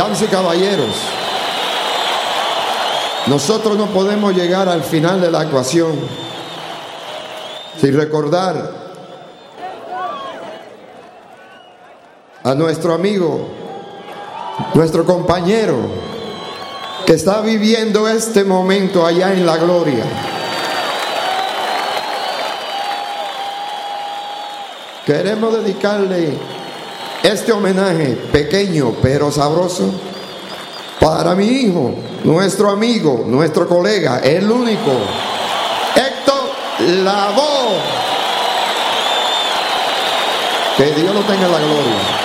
Damas y caballeros, nosotros no podemos llegar al final de la actuación sin recordar a nuestro amigo, nuestro compañero, que está viviendo este momento allá en la gloria. Queremos dedicarle este homenaje pequeño pero sabroso para mi hijo, nuestro amigo, nuestro colega, el único, Héctor Lavoe. Que Dios lo tenga en la gloria.